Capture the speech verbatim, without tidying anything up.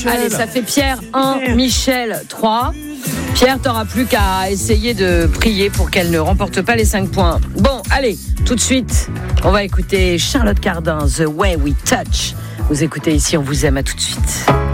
Allez, ça fait Pierre un, Michel trois. Pierre, t'auras plus qu'à essayer de prier pour qu'elle ne remporte pas les cinq points. Bon, allez, tout de suite, on va écouter Charlotte Cardin, The Way We Touch. Vous écoutez ici, on vous aime, à tout de suite.